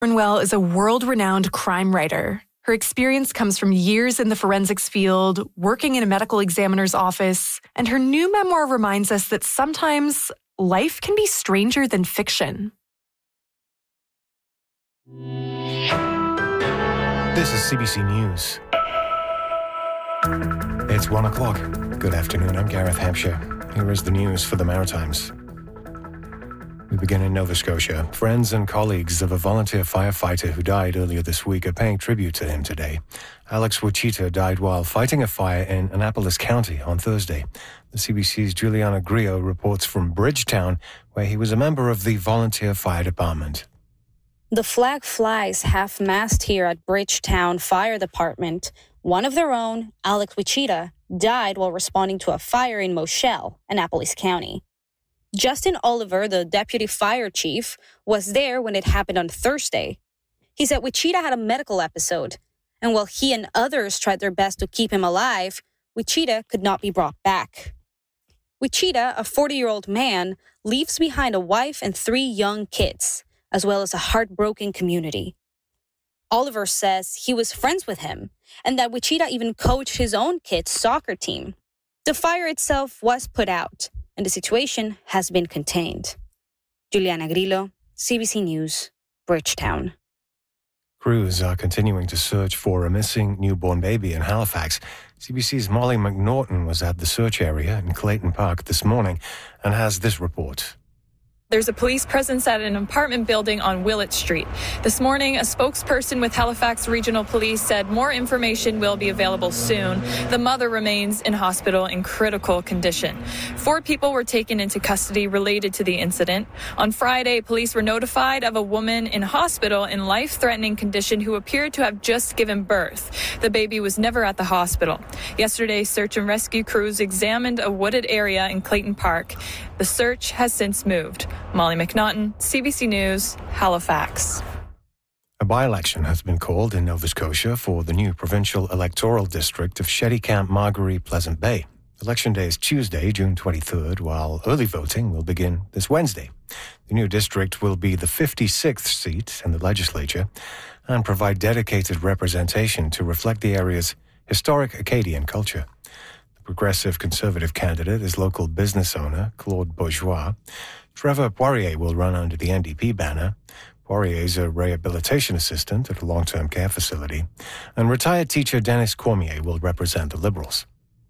Cornwell is a world-renowned crime writer. Her experience comes from years in the forensics field, working in a medical examiner's office, and her new memoir reminds us that sometimes life can be stranger than fiction. This is CBC News. It's 1 o'clock. Good afternoon, I'm Gareth Hampshire. Here is the news for the Maritimes. We begin in Nova Scotia. Friends and colleagues of a volunteer firefighter who died earlier this week are paying tribute to him today. Alex Wichita died while fighting a fire in Annapolis County on Thursday. The CBC's Juliana Grillo reports from Bridgetown, where he was a member of the volunteer fire department. The flag flies half-mast here at Bridgetown Fire Department. One of their own, Alex Wichita, died while responding to a fire in Moshel, Annapolis County. Justin Oliver, the deputy fire chief, was there when it happened on Thursday. He said Wichita had a medical episode, and while he and others tried their best to keep him alive, Wichita could not be brought back. Wichita, a 40-year-old man, leaves behind a wife and 3 young kids, as well as a heartbroken community. Oliver says he was friends with him, and that Wichita even coached his own kids' soccer team. The fire itself was put out, and the situation has been contained. Juliana Grillo, CBC News, Bridgetown. Crews are continuing to search for a missing newborn baby in Halifax. CBC's Molly McNaughton was at the search area in Clayton Park this morning and has this report. There's a police presence at an apartment building on Willett Street. This morning, a spokesperson with Halifax Regional Police said more information will be available soon. The mother remains in hospital in critical condition. 4 people were taken into custody related to the incident. On Friday, police were notified of a woman in hospital in life-threatening condition who appeared to have just given birth. The baby was never at the hospital. Yesterday, search and rescue crews examined a wooded area in Clayton Park. The search has since moved. Molly McNaughton, CBC News, Halifax. A by-election has been called in Nova Scotia for the new provincial electoral district of Shetty Camp Margaree Pleasant Bay. Election day is Tuesday, June 23rd, while early voting will begin this Wednesday. The new district will be the 56th seat in the legislature and provide dedicated representation to reflect the area's historic Acadian culture. The Progressive Conservative candidate is local business owner Claude Bourgeois. Trevor Poirier will run under the NDP banner. Poirier is a rehabilitation assistant at a long-term care facility. And retired teacher Dennis Cormier will represent the Liberals.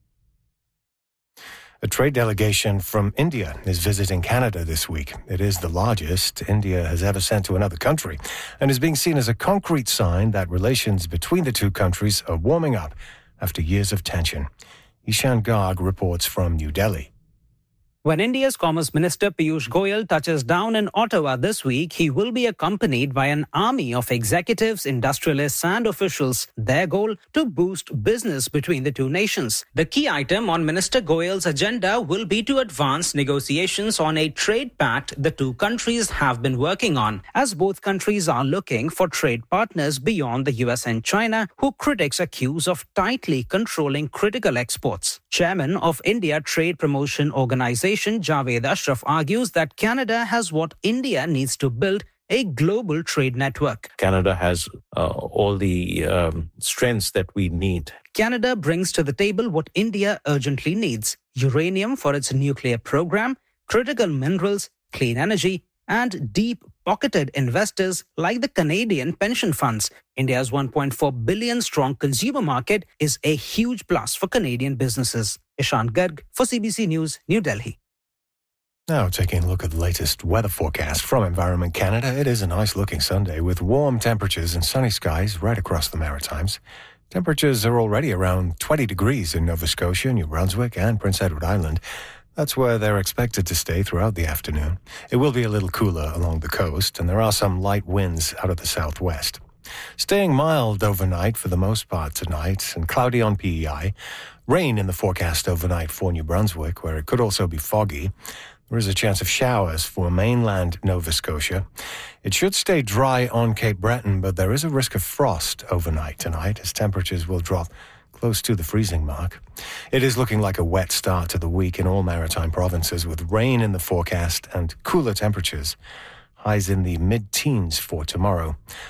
A trade delegation from India is visiting Canada this week. It is the largest India has ever sent to another country and is being seen as a concrete sign that relations between the two countries are warming up after years of tension. Ishan Garg reports from New Delhi. When India's Commerce Minister Piyush Goyal touches down in Ottawa this week, he will be accompanied by an army of executives, industrialists and officials. Their goal to boost business between the two nations. The key item on Minister Goyal's agenda will be to advance negotiations on a trade pact the two countries have been working on, as both countries are looking for trade partners beyond the US and China, who critics accuse of tightly controlling critical exports. Chairman of India Trade Promotion Organization Javed Ashraf argues that Canada has what India needs to build, a global trade network. Canada has all the strengths that we need. Canada brings to the table what India urgently needs: uranium for its nuclear program, critical minerals, clean energy, and deep-pocketed investors like the Canadian pension funds. India's 1.4 billion strong consumer market is a huge plus for Canadian businesses. Ishan Garg for CBC News, New Delhi. Now, taking a look at the latest weather forecast from Environment Canada, it is a nice-looking Sunday with warm temperatures and sunny skies right across the Maritimes. Temperatures are already around 20 degrees in Nova Scotia, New Brunswick, and Prince Edward Island. That's where they're expected to stay throughout the afternoon. It will be a little cooler along the coast, and there are some light winds out of the southwest. Staying mild overnight for the most part tonight, and cloudy on PEI. Rain in the forecast overnight for New Brunswick, where it could also be foggy. There is a chance of showers for mainland Nova Scotia. It should stay dry on Cape Breton, but there is a risk of frost overnight tonight as temperatures will drop close to the freezing mark. It is looking like a wet start to the week in all maritime provinces with rain in the forecast and cooler temperatures. Highs in the mid-teens for tomorrow.